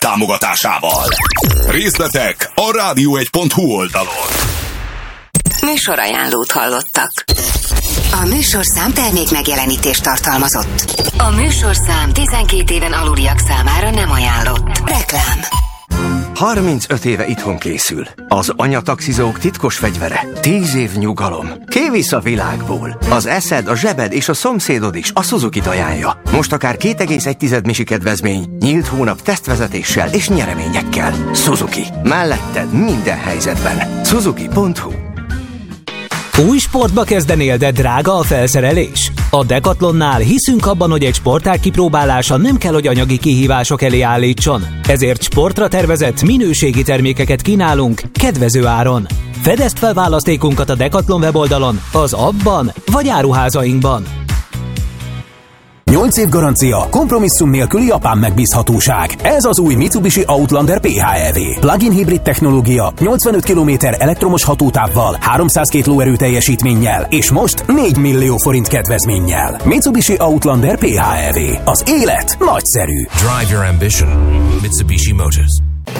támogatásával. Részletek a radio1.hu oldalon. Műsorajánlót hallottak. A műsorszám termék megjelenítést tartalmazott. A műsorszám 12 éven aluliak számára nem ajánlott. Reklám. 35 éve itthon készül. Az anyataxizók titkos fegyvere. 10 év nyugalom. Kivisz a világból. Az eszed, a zsebed és a szomszédod is a Suzuki-t ajánlja. Most akár 2,1 misi kedvezmény, nyílt hónap tesztvezetéssel és nyereményekkel. Suzuki. Melletted minden helyzetben. Suzuki.hu. Új sportba kezdenél, de drága a felszerelés? A Decathlonnál hiszünk abban, hogy egy sportág kipróbálása nem kell, hogy anyagi kihívások elé állítson. Ezért sportra tervezett minőségi termékeket kínálunk kedvező áron. Fedezd fel választékunkat a Decathlon weboldalon, az appban vagy áruházainkban. 8 év garancia, kompromisszum nélküli japán megbízhatóság. Ez az új Mitsubishi Outlander PHEV. Plug-in hibrid technológia, 85 km elektromos hatótávval, 302 lóerő teljesítménnyel, és most 4 millió forint kedvezménnyel. Mitsubishi Outlander PHEV. Az élet nagyszerű. Drive your ambition. Mitsubishi Motors.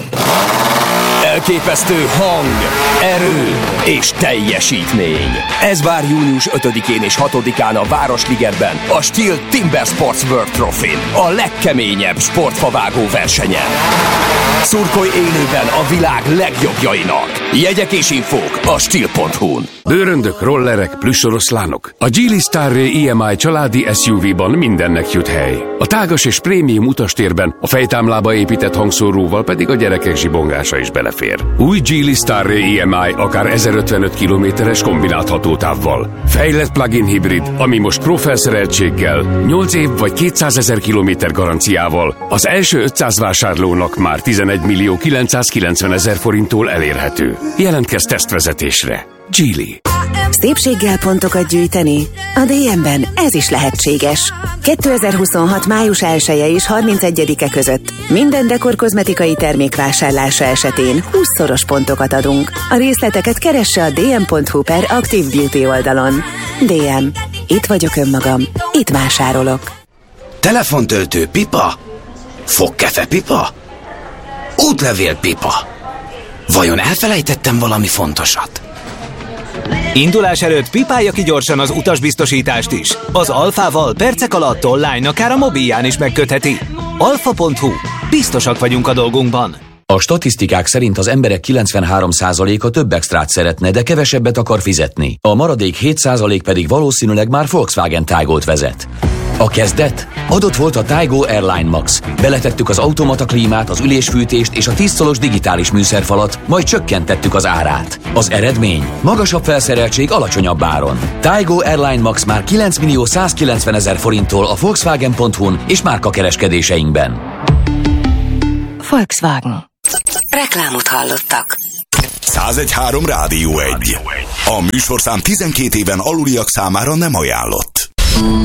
Elképesztő hang, erő és teljesítmény. Ez vár június 5-én és 6-án a Városligetben, a Steel Timber Sports World Trophy-n, a legkeményebb sportfavágó versenyen. Szurkolj élőben a világ legjobbjainak. Jegyek és infók a Steel.hu-n. Bőröndök, rollerek, plüssoroszlánok. A Geely Starray EMI családi SUV-ban mindennek jut hely. A tágas és prémium utastérben a fejtámlába épített hangszóróval pedig a gyerekek zsibongása is belefér. Új Geely Starray EMI akár 1055 km-es kombinált hatótávval. Fejlett plug-in hibrid, ami most pro felszereltséggel, 8 év vagy 200 000 kilométer garanciával az első 500 vásárlónak már 11 millió 990 000 forinttól elérhető. Jelentkezz tesztvezetésre. Geely. Szépséggel pontokat gyűjteni? A DM-ben ez is lehetséges. 2026. május 1-e és 31-e között minden dekor kozmetikai termék vásárlása esetén 20-szoros pontokat adunk. A részleteket keresse a dm.hu/Active Beauty oldalon. DM. Itt vagyok önmagam. Itt vásárolok. Telefontöltő pipa? Fogkefe pipa? Útlevél pipa? Vajon elfelejtettem valami fontosat? Indulás előtt pipálja ki gyorsan az utasbiztosítást is. Az Alfával percek alatt online, akár a mobilján is megkötheti. Alfa.hu. Biztosak vagyunk a dolgunkban. A statisztikák szerint az emberek 93%-a több extrát szeretne, de kevesebbet akar fizetni. A maradék 7% pedig valószínűleg már Volkswagen Taygot vezet. A kezdet? Adott volt a Taygo Airline Max. Beletettük az automata klímát, az ülésfűtést és a 10 szolos digitális műszerfalat, majd csökkentettük az árát. Az eredmény? Magasabb felszereltség alacsonyabb áron. Taygo Airline Max már 9 millió 190 000 forinttól a Volkswagen.hu-n és márkakereskedéseinkben. Volkswagen. Reklámot hallottak. 101.3 Rádió 1. A műsorszám 12 éven aluliak számára nem ajánlott.